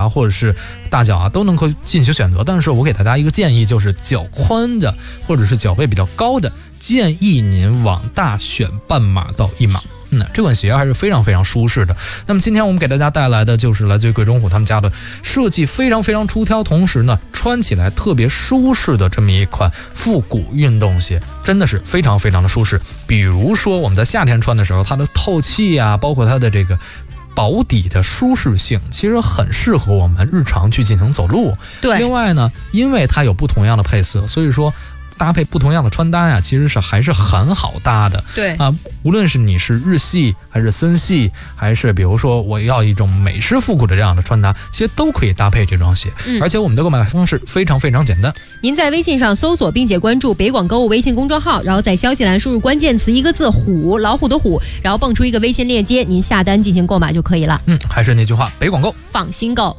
或者是大脚啊都能够进行选择。但是我给大家一个建议，就是脚宽的或者是脚背比较高的，建议您往大选半码到1码。这款鞋还是非常非常舒适的。那么今天我们给大家带来的就是来自于贵中虎他们家的设计非常非常出挑，同时呢穿起来特别舒适的这么一款复古运动鞋，真的是非常非常的舒适。比如说我们在夏天穿的时候，它的透气啊，包括它的这个薄底的舒适性，其实很适合我们日常去进行走路。 对， 另外呢，因为它有不同样的配色，所以说搭配不同样的穿搭呀，其实是还是很好搭的。 对啊，无论是你是日系还是森系，还是比如说我要一种美式复古的这样的穿搭，其实都可以搭配这双鞋。而且我们的购买方式非常非常简单， 您在微信上搜索并且关注北广购物微信公众号，然后在消息栏输入关键词一个字虎，老虎的虎，然后蹦出一个微信链接，您下单进行购买就可以了。 还是那句话，北广购放心购。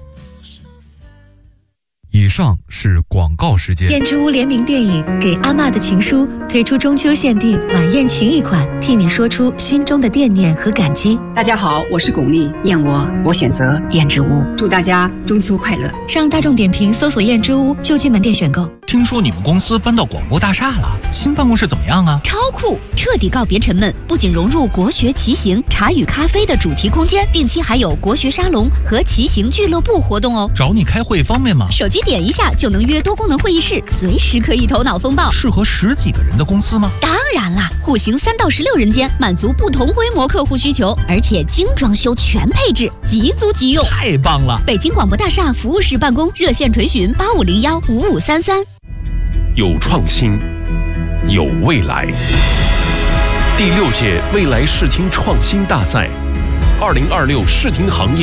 以上是广告时间。 燕之屋联名电影《给阿嬷的情书》推出中秋限定晚宴情谊款，替你说出心中的惦念和感激。 大家好，我是巩俐，燕我选择燕之屋，祝大家中秋快乐。 上大众点评搜索燕之屋就近门店选购。 听说你们公司搬到广播大厦了，新办公室怎么样啊？ 超酷，彻底告别沉闷，不仅融入国学骑行、茶与咖啡的主题空间，定期还有国学沙龙和骑行俱乐部活动哦。 找你开会方便吗？ 手机点一下就能约多功能会议室，随时可以头脑风暴。 适合10几个人的公司吗？ 当然啦，户型3到16人间，满足不同规模客户需求，而且精装修全配置，即租即用， 太棒了！ 北京广播大厦服务室办公，热线垂询85015533。 有创新，有未来。第6届未来视听创新大赛，2026视听行业